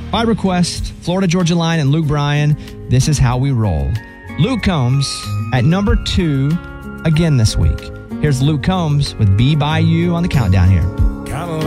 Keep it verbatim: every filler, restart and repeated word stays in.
By request, Florida Georgia Line and Luke Bryan, This Is How We Roll. Luke Combs at number two again this week. Here's Luke Combs with Be By You on the countdown here. Kinda